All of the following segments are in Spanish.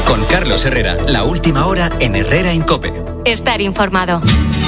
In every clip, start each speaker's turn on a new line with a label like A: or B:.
A: Con Carlos Herrera, la última hora en Herrera en COPE.
B: Estar informado.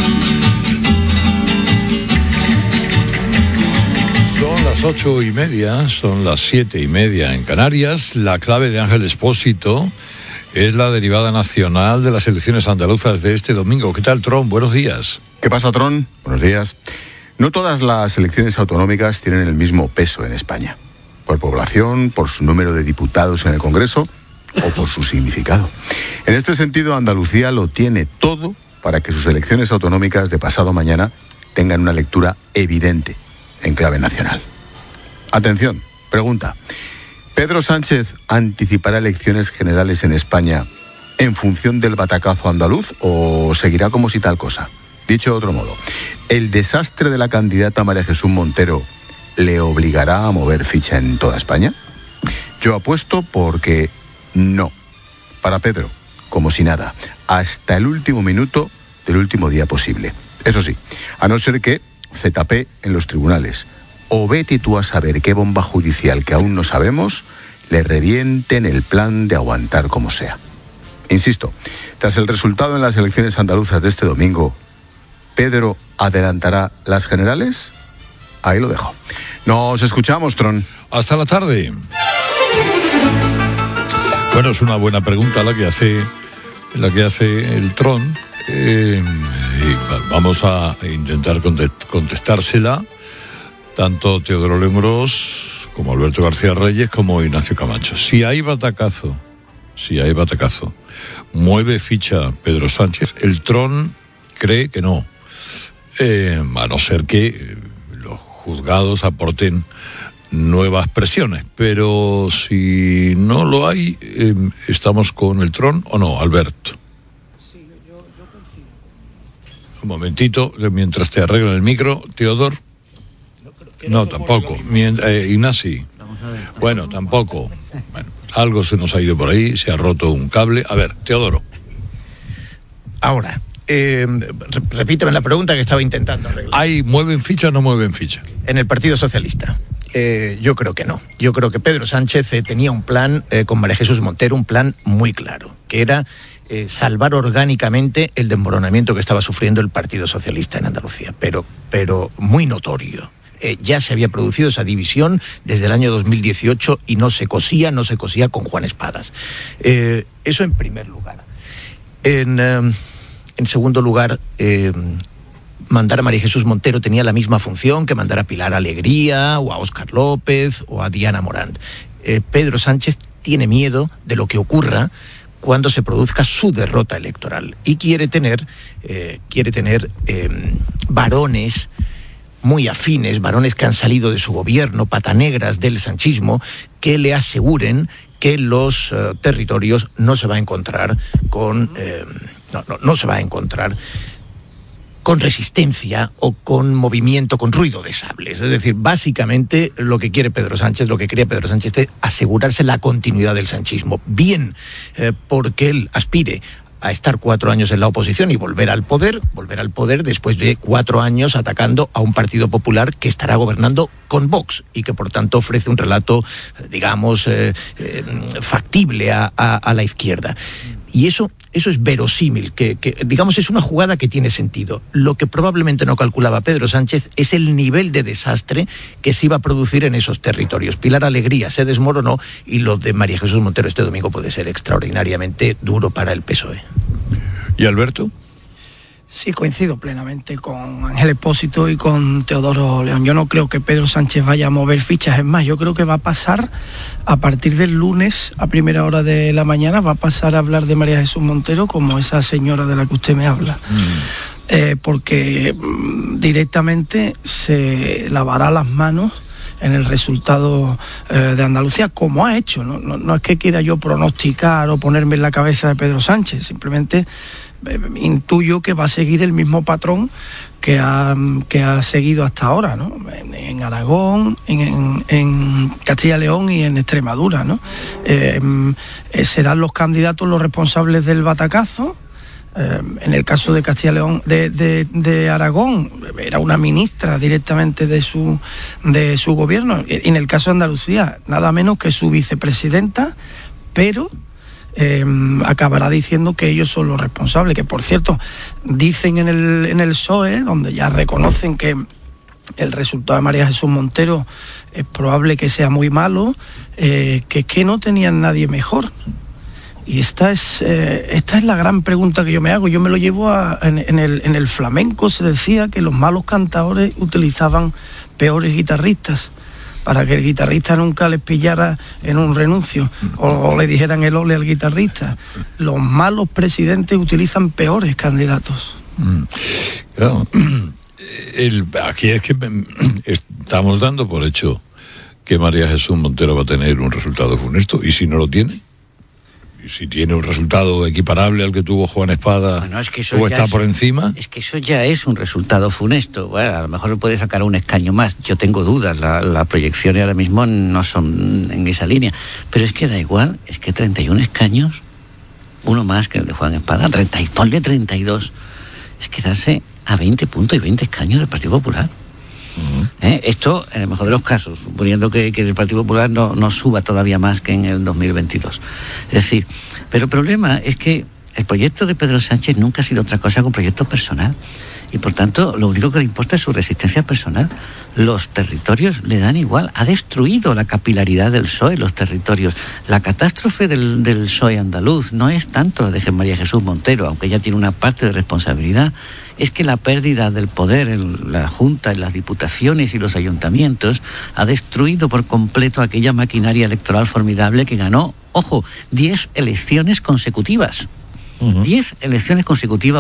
C: Son las 8:30, son las 7:30 en Canarias. La clave de Ángel Expósito es la derivada nacional de las elecciones andaluzas de este domingo. ¿Qué tal, Tron? Buenos días.
D: ¿Qué pasa, Tron? Buenos días. No todas las elecciones autonómicas tienen el mismo peso en España. Por población, por su número de diputados en el Congreso o por su significado. En este sentido, Andalucía lo tiene todo para que sus elecciones autonómicas de pasado mañana tengan una lectura evidente en clave nacional. Atención, pregunta. ¿Pedro Sánchez anticipará elecciones generales en España en función del batacazo andaluz o seguirá como si tal cosa? Dicho de otro modo, ¿el desastre de la candidata María Jesús Montero le obligará a mover ficha en toda España? Yo apuesto porque no. Para Pedro, como si nada, hasta el último minuto del último día posible. Eso sí, a no ser que ZP en los tribunales, o vete tú a saber qué bomba judicial que aún no sabemos, le revienten el plan de aguantar como sea. Insisto, tras el resultado en las elecciones andaluzas de este domingo, ¿Pedro adelantará las generales? Ahí lo dejo. Nos escuchamos, Tron.
C: Hasta la tarde. Bueno, es una buena pregunta la que hace el Tron. Y vamos a intentar contestársela tanto Teodoro Lengros como Alberto García Reyes como Ignacio Camacho. Si hay batacazo, mueve ficha Pedro Sánchez. El Tron cree que no, a no ser que los juzgados aporten nuevas presiones, pero si no lo hay, ¿estamos con el Tron o no, Alberto?
E: Sí, yo coincido.
C: Un momentito, mientras te arreglan el micro, Teodor. No, tampoco. Ignacio. Bueno, tampoco. Bueno, algo se nos ha ido por ahí, se ha roto un cable. A ver, Teodoro.
F: Ahora, repíteme la pregunta que estaba intentando arreglar.
C: ¿Mueven ficha o no mueven ficha?
F: En el Partido Socialista. Yo creo que no. Yo creo que Pedro Sánchez tenía un plan con María Jesús Montero, un plan muy claro, que era salvar orgánicamente el desmoronamiento que estaba sufriendo el Partido Socialista en Andalucía, pero muy notorio. Ya se había producido esa división desde el año 2018 y no se cosía con Juan Espadas. Eso en primer lugar. En segundo lugar, mandar a María Jesús Montero tenía la misma función que mandar a Pilar Alegría o a Óscar López o a Diana Morant. Pedro Sánchez tiene miedo de lo que ocurra cuando se produzca su derrota electoral y quiere tener varones muy afines, varones que han salido de su gobierno, patanegras del sanchismo, que le aseguren que los territorios no se va a encontrar con con resistencia o con movimiento, con ruido de sables. Es decir, básicamente lo que quería Pedro Sánchez es asegurarse la continuidad del sanchismo. Bien, porque él aspire a estar 4 años en la oposición y volver al poder después de 4 años atacando a un Partido Popular que estará gobernando con Vox y que por tanto ofrece un relato, digamos, factible a la izquierda. Y eso es verosímil, que digamos es una jugada que tiene sentido. Lo que probablemente no calculaba Pedro Sánchez es el nivel de desastre que se iba a producir en esos territorios. Pilar Alegría se desmoronó y lo de María Jesús Montero este domingo puede ser extraordinariamente duro para el PSOE.
C: ¿Y Alberto?
E: Sí, coincido plenamente con Ángel Expósito y con Teodoro León. Yo no creo que Pedro Sánchez vaya a mover fichas. Es más, yo creo que va a pasar a partir del lunes a primera hora de la mañana, va a pasar a hablar de María Jesús Montero como esa señora de la que usted me habla. Porque directamente se lavará las manos en el resultado de Andalucía, como ha hecho. No es que quiera yo pronosticar o ponerme en la cabeza de Pedro Sánchez, simplemente intuyo que va a seguir el mismo patrón que ha seguido hasta ahora, ¿no? En Aragón, en Castilla y León y en Extremadura, ¿no? Serán los candidatos los responsables del batacazo. En el caso de Castilla y León, de Aragón, era una ministra directamente de su gobierno. Y en el caso de Andalucía, nada menos que su vicepresidenta, pero acabará diciendo que ellos son los responsables, que por cierto dicen en el PSOE, donde ya reconocen que el resultado de María Jesús Montero es probable que sea muy malo, que es que no tenían nadie mejor. Y esta es la gran pregunta que yo me hago. Yo me lo llevo en el flamenco se decía que los malos cantadores utilizaban peores guitarristas, para que el guitarrista nunca les pillara en un renuncio o le dijeran el ole al guitarrista. Los malos presidentes utilizan peores candidatos.
C: Claro. Aquí es que estamos dando por hecho que María Jesús Montero va a tener un resultado funesto, y si no lo tiene, y si tiene un resultado equiparable al que tuvo Juan Espada,
B: bueno, es que eso
C: o está por encima.
B: Es que eso ya es un resultado funesto. Bueno, a lo mejor puede sacar un escaño más. Yo tengo dudas, las proyecciones ahora mismo no son en esa línea. Pero es que da igual, es que 31 escaños, uno más que el de Juan Espada, ponle 32, es quedarse a 20 puntos y 20 escaños del Partido Popular. Esto, en el mejor de los casos, suponiendo que el Partido Popular no suba todavía más que en el 2022. Es decir, pero el problema es que el proyecto de Pedro Sánchez nunca ha sido otra cosa que un proyecto personal. Y por tanto, lo único que le importa es su resistencia personal. Los territorios le dan igual. Ha destruido la capilaridad del PSOE, los territorios. La catástrofe del PSOE andaluz no es tanto la de María Jesús Montero, aunque ella tiene una parte de responsabilidad. Es que la pérdida del poder en la Junta, en las diputaciones y los ayuntamientos ha destruido por completo aquella maquinaria electoral formidable que ganó, ojo, 10 elecciones consecutivas. 10 elecciones consecutivas